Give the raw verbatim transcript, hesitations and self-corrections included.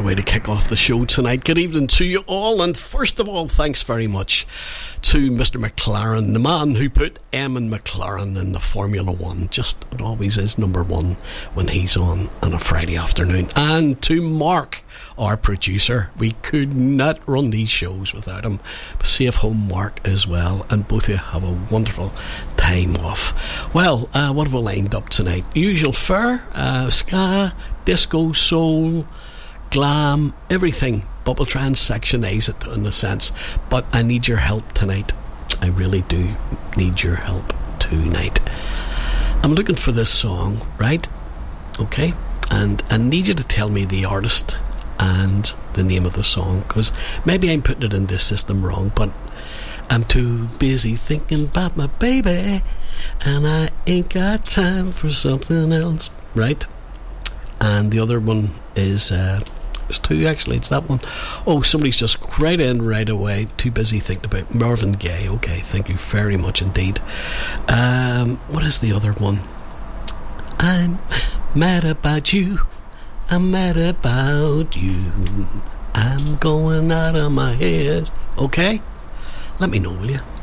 way to kick off the show tonight. Good evening to you all, and first of all, thanks very much to Mister McLaren, the man who put Eamon McLaren in the Formula One. Just, it always is number one when he's on on a Friday afternoon. And to Mark, our producer. We could not run these shows without him. Safe home, Mark, as well. And both of you have a wonderful time off. Well, uh, what have we lined up tonight? Usual fare, uh, ska, disco, soul, glam, everything. But we'll try and sectionize it in a sense. But I need your help tonight. I really do need your help tonight. I'm looking for this song, right? Okay? And I need you to tell me the artist and the name of the song, because maybe I'm putting it in this system wrong, but I'm too busy thinking about my baby, and I ain't got time for something else, right? And the other one is uh, it's two actually, it's that one. Oh, somebody's just right in right away. Too busy thinking about Marvin Gaye. Okay, thank you very much indeed. Um, what is the other one? I'm mad about you. I'm mad about you. I'm going out of my head. Okay? Let me know, will you?